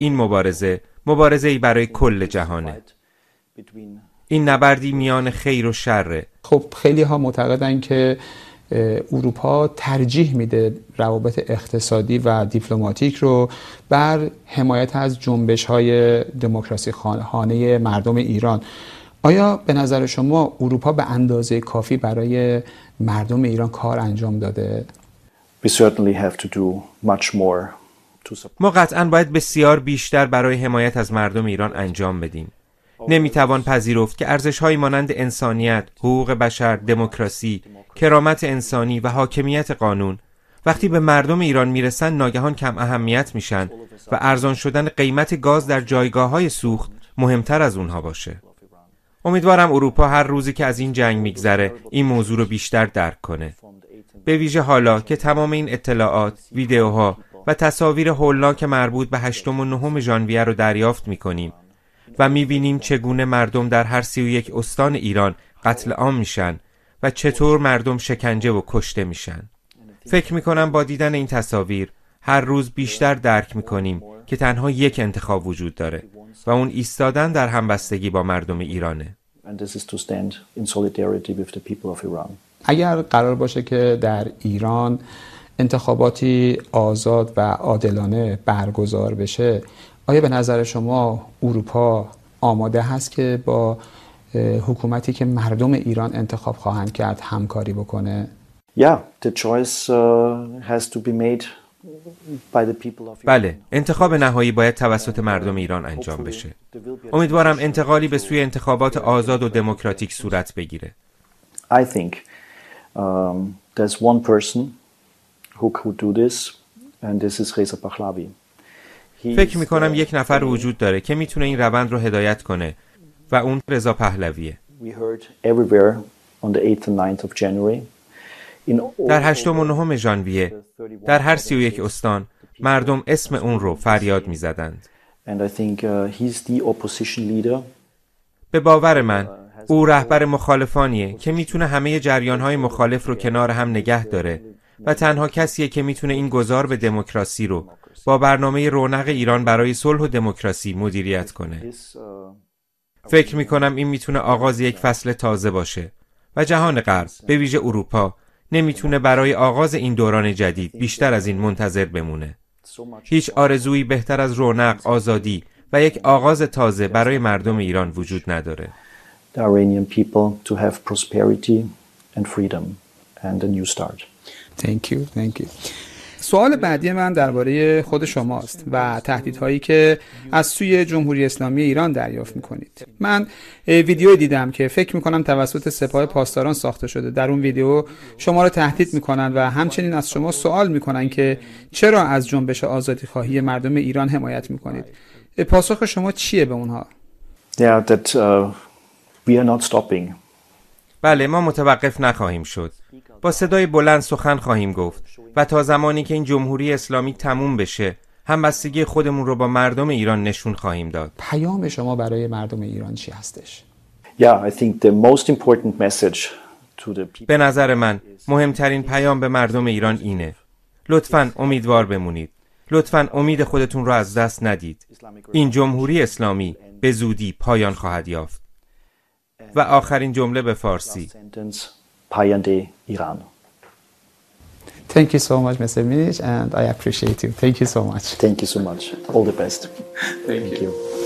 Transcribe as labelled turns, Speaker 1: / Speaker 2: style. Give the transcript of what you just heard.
Speaker 1: این مبارزه‌ای برای کل جهانه. این نبردی میان خیر و شره.
Speaker 2: خب خیلی ها معتقدن که اروپا ترجیح میده روابط اقتصادی و دیپلماتیک رو بر حمایت از جنبش‌های دموکراسی خواهانه مردم ایران. آیا به نظر شما اروپا به اندازه کافی برای مردم ایران کار انجام داده؟
Speaker 1: ما قطعاً باید بسیار بیشتر برای حمایت از مردم ایران انجام بدیم. نمیتوان پذیرفت که ارزش‌هایی مانند انسانیت، حقوق بشر، دموکراسی، کرامت انسانی و حاکمیت قانون وقتی به مردم ایران میرسن ناگهان کم اهمیت میشن و ارزان شدن قیمت گاز در جایگاه‌های سوخت مهمتر از اونها باشه. امیدوارم اروپا هر روزی که از این جنگ میگذره این موضوع رو بیشتر درک کنه. به ویژه حالا که تمام این اطلاعات، ویدیوها و تصاویر هولناک مربوط به 8 و 9 ژانویه رو دریافت میکنیم و میبینیم چگونه مردم در هر 31 استان ایران قتل عام میشن و چطور مردم شکنجه و کشته میشن. فکر میکنم با دیدن این تصاویر هر روز بیشتر درک میکنیم که تنها یک انتخاب وجود داره و اون ایستادن در همبستگی با مردم ایرانه.
Speaker 2: اگر قرار باشه که در ایران انتخاباتی آزاد و عادلانه برگزار بشه، آیا به نظر شما اروپا آماده هست که با حکومتی که مردم ایران انتخاب خواهند کرد همکاری بکنه؟
Speaker 1: بله، انتخاب نهایی باید توسط مردم ایران انجام بشه. امیدوارم انتقالی به سوی انتخابات آزاد و دموکراتیک صورت بگیره.
Speaker 3: I think there's one person who could do this and this is Reza Pahlavi.
Speaker 1: فکر میکنم یک نفر وجود داره که میتونه این روند رو هدایت کنه و اون رضا پهلویه. در 8 و 9 ژانویه در هر 31 استان مردم اسم اون رو فریاد میزدند. به باور من او رهبر مخالفانیه که میتونه همه جریانهای مخالف رو کنار هم نگه داره و تنها کسیه که میتونه این گذار به دموکراسی رو با برنامه رونق ایران برای صلح و دموکراسی مدیریت کنه. فکر میکنم این میتونه آغاز یک فصل تازه باشه و جهان غرب به ویژه اروپا نمیتونه برای آغاز این دوران جدید بیشتر از این منتظر بمونه. هیچ آرزویی بهتر از رونق، آزادی و یک آغاز تازه برای مردم ایران وجود نداره.
Speaker 3: The Iranian people to have prosperity and freedom and a new start.
Speaker 2: Thank you. سوال بعدی من درباره خود شماست و تهدیدهایی که از سوی جمهوری اسلامی ایران دریافت میکنید. من ویدیو دیدم که فکر میکنم توسط سپاه پاسداران ساخته شده. در اون ویدیو شما رو تهدید میکنن و همچنین از شما سوال میکنن که چرا از جنبش آزادی خواهی مردم ایران حمایت میکنید. پاسخ شما چیه به اونها؟
Speaker 3: We are not stopping.
Speaker 1: بله، ما متوقف نخواهیم شد. با صدای بلند سخن خواهیم گفت و تا زمانی که این جمهوری اسلامی تموم بشه همبستگی خودمون رو با مردم ایران نشون خواهیم داد.
Speaker 2: پیام شما برای مردم ایران چی هستش؟
Speaker 3: I think the most important message to the people.
Speaker 1: به نظر من مهمترین پیام به مردم ایران اینه: لطفاً امیدوار بمونید. لطفاً امید خودتون رو از دست ندید. این جمهوری اسلامی به زودی پایان خواهد یافت. و آخرین جمله به فارسی.
Speaker 3: پاینده ایران.
Speaker 2: Thank you so much, Mr. Minich, and I appreciate you. Thank you so much.
Speaker 3: Thank you so much. All the best.
Speaker 2: Thank you.